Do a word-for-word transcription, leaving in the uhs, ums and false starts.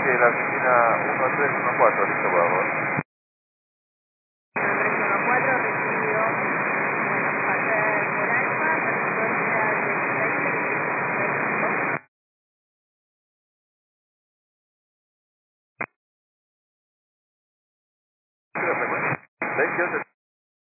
que la oficina uno tres uno cuatro, listo, por favor. tres uno cuatro, recibido. Bueno, parte del alfa, trayectoria ¿Qué la frecuencia? veintiocho